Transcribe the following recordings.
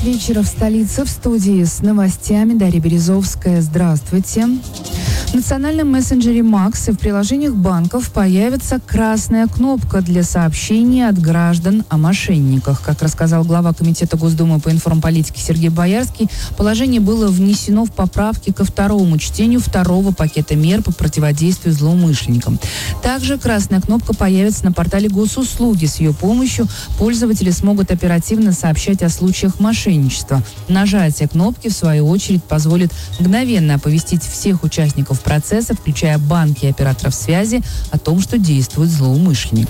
вечера в столице. В студии с новостями Дарья Березовская. Здравствуйте. В национальном мессенджере Макс и в приложениях банков появится красная кнопка для сообщений от граждан о мошенниках. Как рассказал глава Комитета Госдумы по информполитике Сергей Боярский, положение было внесено в поправки ко второму чтению второго пакета мер по противодействию злоумышленникам. Также красная кнопка появится на портале госуслуги. С ее помощью пользователи смогут оперативно сообщать о случаях мошенничества. Нажатие кнопки, в свою очередь, позволит мгновенно оповестить всех участников процесса, включая банки и операторов связи, о том, что действует злоумышленник.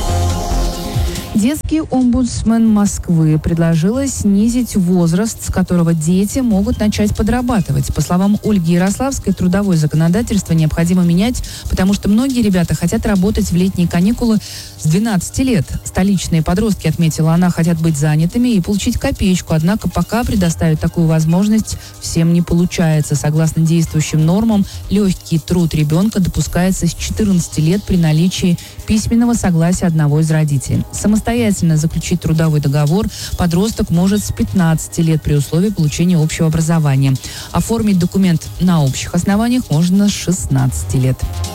Детский омбудсмен Москвы предложила снизить возраст, с которого дети могут начать подрабатывать. По словам Ольги Ярославской, трудовое законодательство необходимо менять, потому что многие ребята хотят работать в летние каникулы с 12 лет. Столичные подростки, отметила она, хотят быть занятыми и получить копеечку, однако пока предоставить такую возможность всем не получается. Согласно действующим нормам, легкий труд ребенка допускается с 14 лет при наличии письменного согласия одного из родителей. Самостоятельно заключить трудовой договор подросток может с 15 лет при условии получения общего образования. Оформить документ на общих основаниях можно с 16 лет.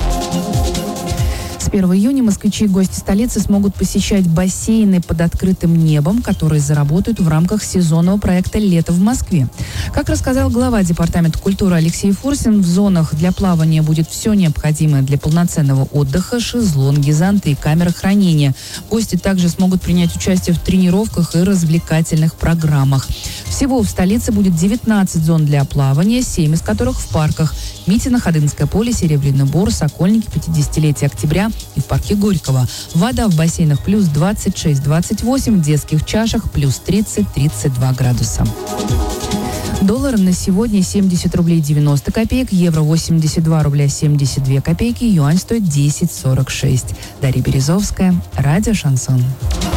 С 1 июня москвичи и гости столицы смогут посещать бассейны под открытым небом, которые заработают в рамках сезонного проекта «Лето в Москве». Как рассказал глава Департамента культуры Алексей Фурсин, в зонах для плавания будет все необходимое для полноценного отдыха: шезлонги, зонты и камеры хранения. Гости также смогут принять участие в тренировках и развлекательных программах. Всего в столице будет 19 зон для плавания, 7 из которых в парках: Митино, Ходынское поле, Серебряный Бор, Сокольники, 50-летие октября и в парке Горького. Вода в бассейнах плюс 26-28, в детских чашах плюс 30-32 градуса. Доллар на сегодня 70 рублей 90 копеек, евро 82 рубля 72 копейки, юань стоит 10,46. Дарья Березовская, радио «Шансон».